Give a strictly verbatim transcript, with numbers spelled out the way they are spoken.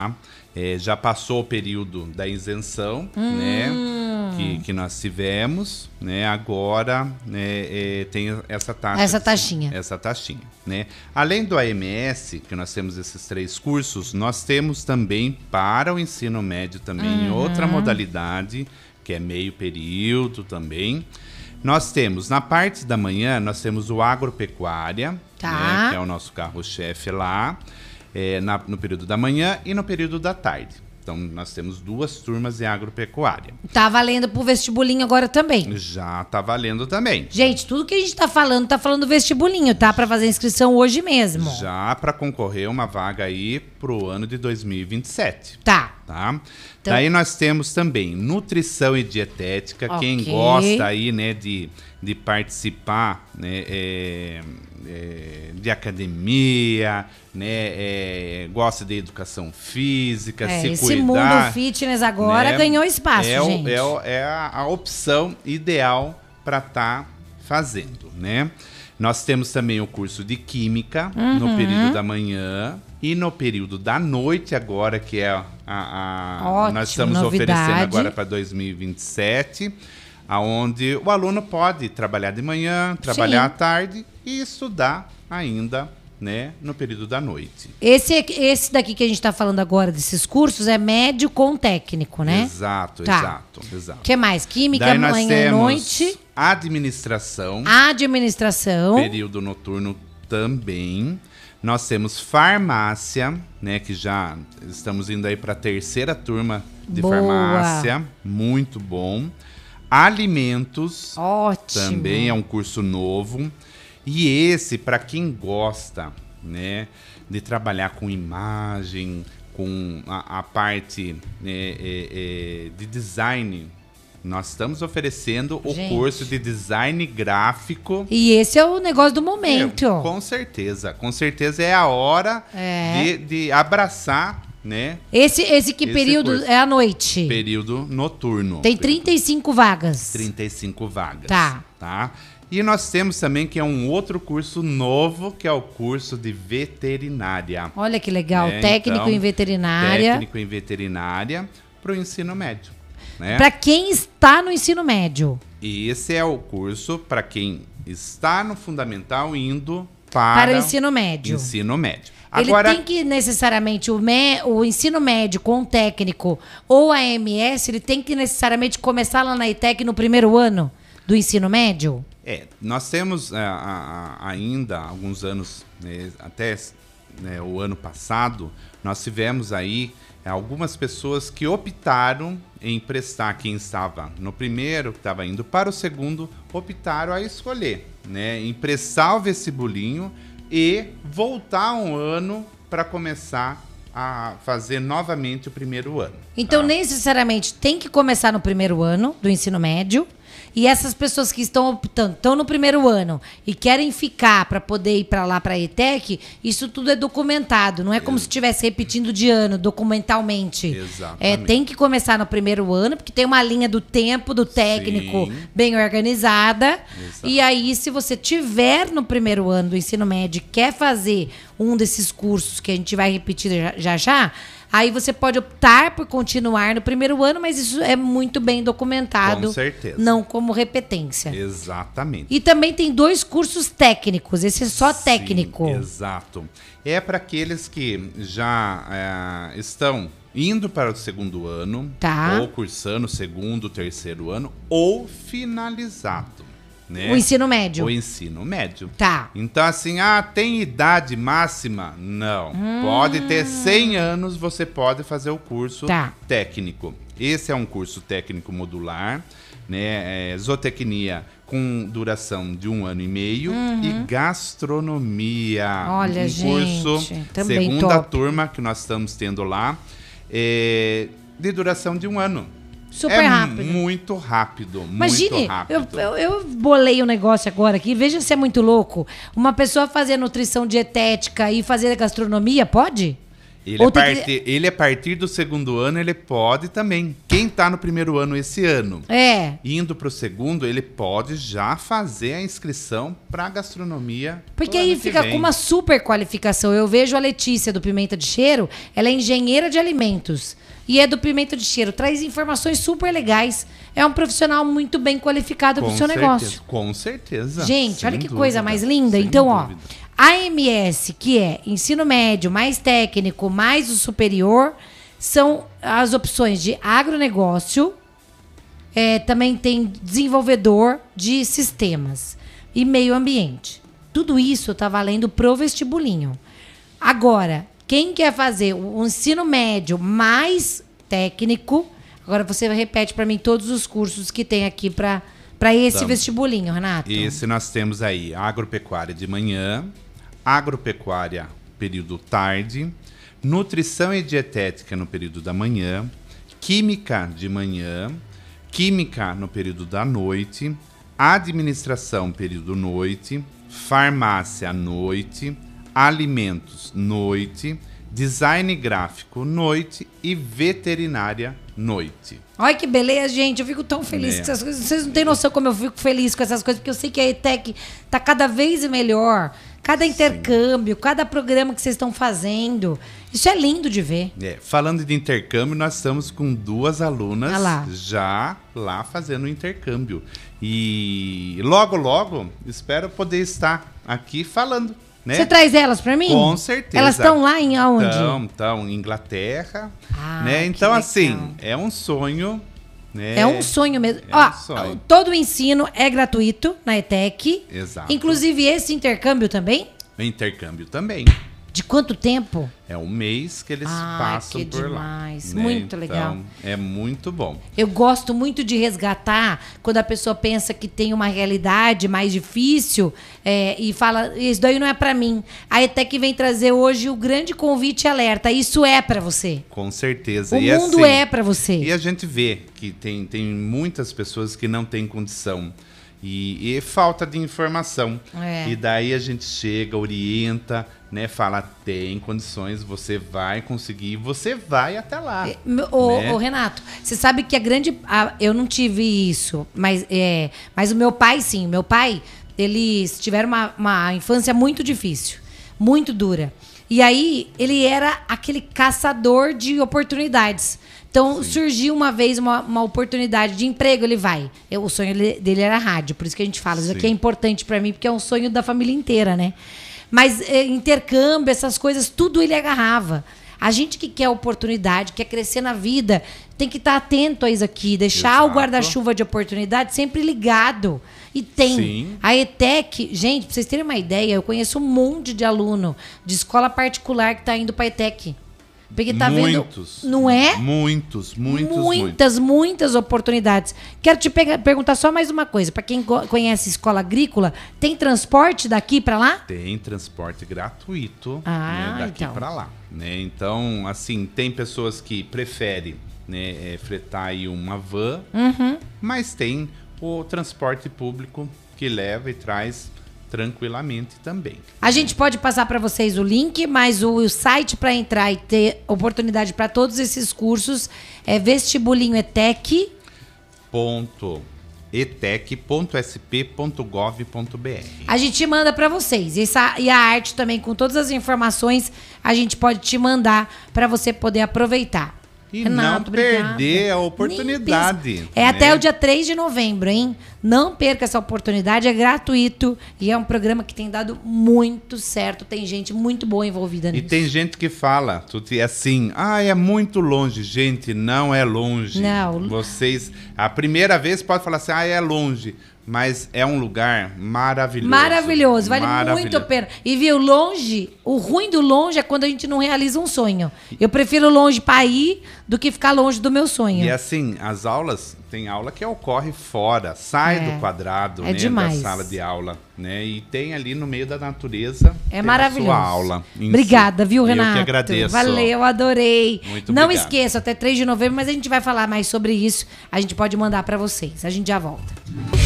É, já passou o período da isenção, hum. né, que, que nós tivemos, né, agora né, é, tem essa taxa. Essa taxinha. Essa taxinha, né. Além do A M S, que nós temos esses três cursos, nós temos também para o ensino médio também uhum. outra modalidade, que é meio período também. Nós temos, na parte da manhã, nós temos o agropecuária, tá. né, que é o nosso carro-chefe lá. É, na, no período da manhã e no período da tarde. Então, nós temos duas turmas em agropecuária. Tá valendo pro vestibulinho agora também. Já tá valendo também. Gente, tudo que a gente tá falando, tá falando do vestibulinho, tá? Pra fazer inscrição hoje mesmo. Já para concorrer uma vaga aí pro ano de dois mil e vinte e sete. Tá. Tá? Então... Daí nós temos também nutrição e dietética. Okay. Quem gosta aí, né, de, de participar, né, é, é, de academia, né, é, gosta de educação física, é, se esse cuidar. Esse mundo fitness agora, né, ganhou espaço, é gente. O, é, é a, a opção ideal para estar tá fazendo, né? Nós temos também o curso de Química uhum. no período da manhã e no período da noite agora, que é a, a, a Ótimo, nós estamos novidade. oferecendo agora para dois mil e vinte e sete, aonde o aluno pode trabalhar de manhã, trabalhar Sim. à tarde e estudar ainda, né, no período da noite. Esse, esse daqui que a gente está falando agora, desses cursos, é médio com técnico, né? Exato, tá. exato, exato. O que mais? Química, Daí nós manhã e temos noite. Administração. Administração. Período noturno também. Nós temos farmácia, né, que já estamos indo aí para a terceira turma de Boa. farmácia. Muito bom. Alimentos. Ótimo. Também é um curso novo. E esse, para quem gosta, né, de trabalhar com imagem, com a, a parte é, é, é, de design, nós estamos oferecendo o Gente. curso de design gráfico. E esse é o negócio do momento. É, com certeza, com certeza é a hora é. De, de abraçar, né? Esse, esse que esse período curso. É à noite? Período noturno. Tem trinta e cinco vagas. trinta e cinco vagas. Tá. Tá? E nós temos também que é um outro curso novo, que é o curso de veterinária. Olha que legal, é, técnico então, em veterinária. Técnico em veterinária para o ensino médio. Né? Para quem está no ensino médio. E esse é o curso para quem está no fundamental indo para, para o ensino médio. Ensino médio. Agora, ele tem que necessariamente, o, me, o ensino médio com o técnico ou a A M S, ele tem que necessariamente começar lá na E T E C no primeiro ano do ensino médio? É, nós temos é, a, a, ainda alguns anos, né, até né, o ano passado, nós tivemos aí é, algumas pessoas que optaram em prestar, quem estava no primeiro, que estava indo para o segundo, optaram a escolher, né, em prestar o vestibulinho e voltar um ano para começar a fazer novamente o primeiro ano. Então, tá? necessariamente, tem que começar no primeiro ano do ensino médio. E essas pessoas que estão optando, estão no primeiro ano e querem ficar para poder ir para lá para a E T E C, isso tudo é documentado. Não é como é. se estivesse repetindo de ano, documentalmente. Exatamente. É, tem que começar no primeiro ano, porque tem uma linha do tempo do técnico Sim. bem organizada. Exato. E aí, se você tiver no primeiro ano do ensino médio e quer fazer um desses cursos que a gente vai repetir já já, já aí você pode optar por continuar no primeiro ano, mas isso é muito bem documentado. Com certeza. Não como repetência. Exatamente. E também tem dois cursos técnicos. Esse é só Sim, técnico. Exato. É para aqueles que já é, estão indo para o segundo ano, tá. ou cursando o segundo, terceiro ano, ou finalizado. Né? O ensino médio. O ensino médio. Tá. Então, assim, ah, tem idade máxima? Não. Hum. Pode ter cem anos, você pode fazer o curso tá. técnico. Esse é um curso técnico modular, né? É, zootecnia com duração de um ano e meio uhum. e gastronomia. Olha, um gente, curso, também segunda top. turma que nós estamos tendo lá, é, de duração de um ano. Super é rápido. muito rápido, Imagine, muito rápido. Eu, eu, eu bolei um negócio agora aqui, veja se é muito louco. Uma pessoa fazer nutrição dietética e fazer gastronomia, pode? Ele, Ou a tem partir, que... ele, a partir do segundo ano, ele pode também. Quem está no primeiro ano esse ano, É. indo para o segundo, ele pode já fazer a inscrição para gastronomia. Porque aí fica com uma super qualificação. Eu vejo a Letícia do Pimenta de Cheiro, ela é engenheira de alimentos. E é do Pimenta de Cheiro. Traz informações super legais. É um profissional muito bem qualificado para o seu certeza, negócio. Com certeza. Gente, olha que dúvida, coisa mais linda. Então, dúvida. ó... A M S, que é ensino médio, mais técnico, mais o superior, são as opções de agronegócio, é, também tem desenvolvedor de sistemas e meio ambiente. Tudo isso está valendo pro vestibulinho. Agora, quem quer fazer o ensino médio mais técnico, agora você repete para mim todos os cursos que tem aqui para para esse então, vestibulinho, Renato. Esse nós temos aí agropecuária de manhã, agropecuária período tarde, nutrição e dietética no período da manhã, química de manhã, química no período da noite, administração período noite, farmácia noite, alimentos noite, design gráfico noite e veterinária noite. Olha que beleza, gente. Eu fico tão feliz é. com essas coisas. Vocês não têm noção como eu fico feliz com essas coisas, porque eu sei que a ETEC tá cada vez melhor. Cada intercâmbio, Sim. cada programa que vocês estão fazendo. Isso é lindo de ver. É, falando de intercâmbio, nós estamos com duas alunas ah lá. já lá fazendo o intercâmbio. E logo, logo, espero poder estar aqui falando. Né? Você traz elas para mim? Com certeza. Elas estão lá em aonde? Estão, estão em Inglaterra. Ah, né? Então, legal. assim, é um sonho. Né? É um sonho mesmo. É Ó, um sonho. Todo o ensino é gratuito na ETEC. Exato. Inclusive esse intercâmbio também? O intercâmbio também. De quanto tempo? É um mês que eles ah, passam que por demais. lá. Né? Muito então, legal. É muito bom. Eu gosto muito de resgatar quando a pessoa pensa que tem uma realidade mais difícil é, e fala, isso daí não é pra mim. A ETEC vem trazer hoje o grande convite e alerta. Isso é pra você. Com certeza. O e mundo assim, é pra você. E a gente vê que tem, tem muitas pessoas que não têm condição. E, e falta de informação. É. E daí a gente chega, orienta, né? Fala, tem condições, você vai conseguir, você vai até lá. É, ô, né? ô, Renato, você sabe que a grande... A, eu não tive isso, mas, é, mas o meu pai, sim. Meu pai, eles tiveram uma, uma infância muito difícil, muito dura. E aí, ele era aquele caçador de oportunidades. Então, Sim. surgiu uma vez uma, uma oportunidade de emprego, ele vai. Eu, o sonho dele era rádio, por isso que a gente fala. Isso aqui é importante para mim, porque é um sonho da família inteira, né? Mas é, intercâmbio, essas coisas, tudo ele agarrava. A gente que quer oportunidade, quer crescer na vida, tem que estar atento a isso aqui. Deixar Exato. o guarda-chuva de oportunidade sempre ligado. E tem. Sim. A ETEC, gente, pra vocês terem uma ideia, eu conheço um monte de aluno de escola particular que tá indo pra ETEC. Porque tá muitos, vendo, não é? Muitos, muitos, muitas, muitas, muitas oportunidades. Quero te pegar, perguntar só mais uma coisa. Para quem conhece escola agrícola, tem transporte daqui para lá? Tem transporte gratuito ah, né, daqui então. para lá. Né? Então, assim, tem pessoas que preferem né, é, fretar aí uma van, uhum. mas tem o transporte público que leva e traz tranquilamente também. A gente pode passar para vocês o link, mas o site para entrar e ter oportunidade para todos esses cursos é vestibulinho etec ponto etec ponto s p ponto gov ponto b r. A gente manda para vocês. Essa, e a arte também, com todas as informações, a gente pode te mandar para você poder aproveitar. E Renato, não perder obrigada. a oportunidade. É né? até o dia três de novembro, hein? Não perca essa oportunidade, é gratuito e é um programa que tem dado muito certo. Tem gente muito boa envolvida nisso. E tem gente que fala, tudo é assim, ah, é muito longe. Gente, não é longe. Não. Vocês, a primeira vez pode falar assim, ah, é longe. Mas é um lugar maravilhoso. Maravilhoso, vale maravilhoso. muito a pena. E viu, longe, o ruim do longe é quando a gente não realiza um sonho. Eu prefiro longe para ir do que ficar longe do meu sonho. E assim, as aulas, tem aula que ocorre fora, sai é, do quadrado, é né, demais. da sala de aula, né? E tem ali no meio da natureza. É maravilhoso. A sua aula. Obrigada, viu, Renato? Eu que agradeço. Valeu, adorei. Muito não obrigado. esqueça, até três de novembro, mas a gente vai falar mais sobre isso. A gente pode mandar para vocês. A gente já volta.